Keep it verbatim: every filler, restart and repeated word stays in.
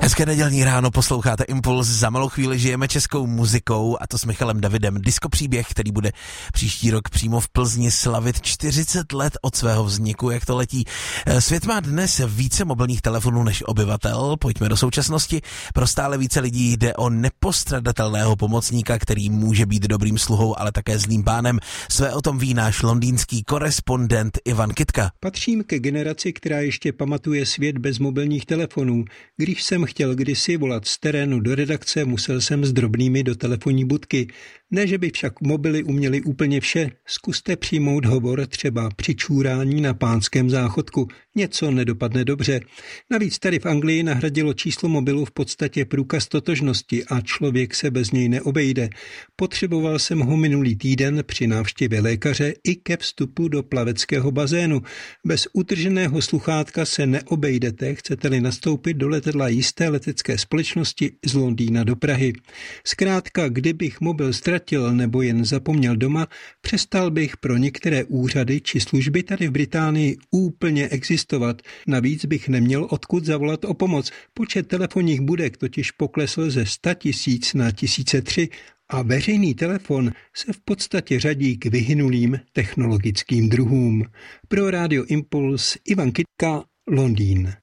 Hezké nedělní ráno, posloucháte Impuls, za malou chvíli žijeme českou muzikou a to s Michalem Davidem. Disco příběh, který bude příští rok přímo v Plzni slavit čtyřicet let od svého vzniku, jak to letí. Svět má dnes více mobilních telefonů než obyvatel, pojďme do současnosti. Pro stále více lidí jde o nepostradatelného pomocníka, který může být dobrým sluhou, ale také zlým pánem. Své o tom ví náš londýnský korespondent Ivan Kytka. Patřím ke generaci, která ještě pamatuje svět bez mobilních telefonů. Když jsem chtěl kdysi volat z terénu do redakce, musel jsem s drobnými do telefonní budky. Ne, že by však mobily uměly úplně vše. Zkuste přijmout hovor třeba při čůrání na Pánském záchodku. Něco nedopadne dobře. Navíc tady v Anglii nahradilo číslo mobilu v podstatě průkaz totožnosti a člověk se bez něj neobejde. Potřeboval jsem ho minulý týden při návštěvě lékaře i ke vstupu do plaveckého bazénu. Bez utrženého sluchátka se neobejdete, chcete-li nastoupit do letadla jisté letecké společnosti z Londýna do Prahy. Zkrátka, kdybych mobil ztratil nebo jen zapomněl doma, přestal bych pro některé úřady či služby tady v Británii úplně existovat. Navíc bych neměl odkud zavolat o pomoc. Počet telefonních budek totiž poklesl ze sta tisíc na tisíce tři a veřejný telefon se v podstatě řadí k vyhynulým technologickým druhům. Pro Rádio Impuls Ivan Kytka, Londýn.